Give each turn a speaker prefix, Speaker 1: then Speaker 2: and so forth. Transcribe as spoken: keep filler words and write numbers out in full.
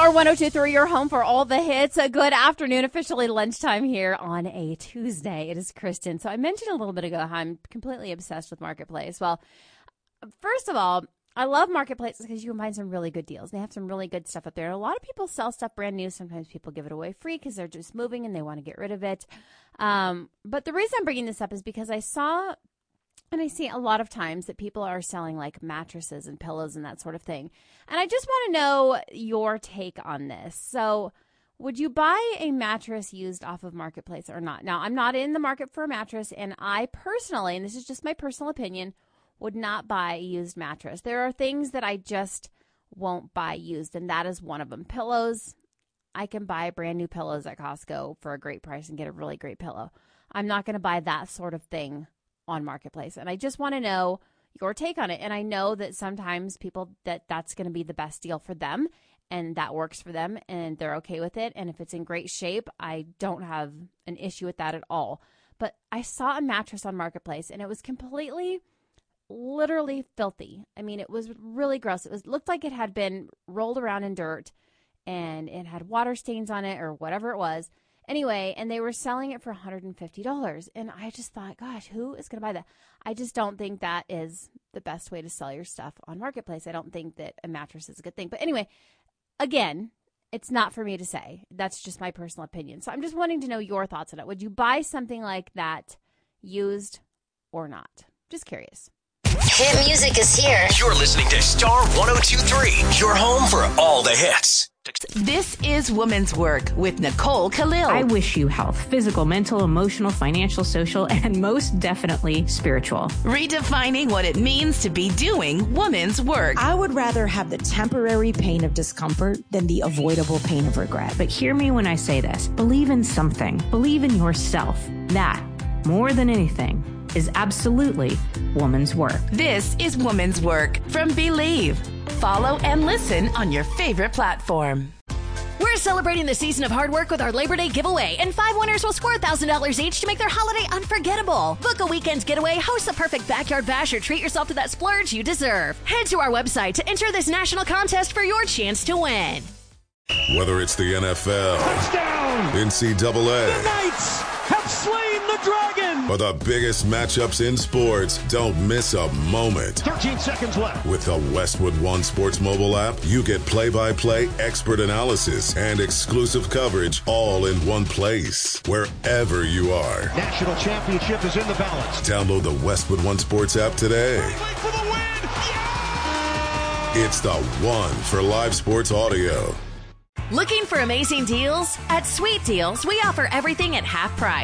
Speaker 1: Star one oh two three, your home for all the hits. A good afternoon, officially lunchtime here on a Tuesday. It is Kristen. So I mentioned a little bit ago how I'm completely obsessed with Marketplace. Well, first of all, I love Marketplace because you can find some really good deals. They have some really good stuff up there. A lot of people sell stuff brand new. Sometimes people give it away free because they're just moving and they want to get rid of it. Um, but the reason I'm bringing this up is because I saw, and I see a lot of times that people are selling like mattresses and pillows and that sort of thing. And I just want to know your take on this. So would you buy a mattress used off of Marketplace or not? Now, I'm not in the market for a mattress, and I personally, and this is just my personal opinion, would not buy a used mattress. There are things that I just won't buy used, and that is one of them. Pillows, I can buy brand new pillows at Costco for a great price and get a really great pillow. I'm not going to buy that sort of thing on Marketplace, and I just want to know your take on it. And I know that sometimes people, that that's going to be the best deal for them, and that works for them, and they're okay with it. And if it's in great shape, I don't have an issue with that at all. But I saw a mattress on Marketplace, and it was completely, literally filthy. I mean, it was really gross. It was looked like it had been rolled around in dirt, and it had water stains on it or whatever it was. Anyway, and they were selling it for one hundred fifty dollars. And I just thought, gosh, who is going to buy that? I just don't think that is the best way to sell your stuff on Marketplace. I don't think that a mattress is a good thing. But anyway, again, it's not for me to say. That's just my personal opinion. So I'm just wanting to know your thoughts on it. Would you buy something like that used or not? Just curious.
Speaker 2: Hit music is here.
Speaker 3: You're listening to Star one oh two three, your home for all the hits.
Speaker 4: This is Woman's Work with Nicole Khalil.
Speaker 5: I wish you health, physical, mental, emotional, financial, social, and most definitely spiritual.
Speaker 4: Redefining what it means to be doing woman's work.
Speaker 6: I would rather have the temporary pain of discomfort than the avoidable pain of regret.
Speaker 5: But hear me when I say this. Believe in something. Believe in yourself. That, more than anything, is absolutely woman's work.
Speaker 4: This is Woman's Work from Believe. Follow and listen on your favorite platform.
Speaker 7: We're celebrating the season of hard work with our Labor Day giveaway, and five winners will score one thousand dollars each to make their holiday unforgettable. Book a weekend getaway, host the perfect backyard bash, or treat yourself to that splurge you deserve. Head to our website to enter this national contest for your chance to win.
Speaker 8: Whether it's the N F L, touchdown, N C double A,
Speaker 9: the Knights have slain the dragon,
Speaker 8: or the biggest matchups in sports, don't miss a moment.
Speaker 9: thirteen seconds left.
Speaker 8: With the Westwood One Sports mobile app, you get play-by-play, expert analysis, and exclusive coverage all in one place, wherever you are.
Speaker 9: National championship is in the balance.
Speaker 8: Download the Westwood One Sports app today.
Speaker 9: For the win. Yeah!
Speaker 8: It's the one for live sports audio.
Speaker 7: Looking for amazing deals? At Sweet Deals, we offer everything at half price.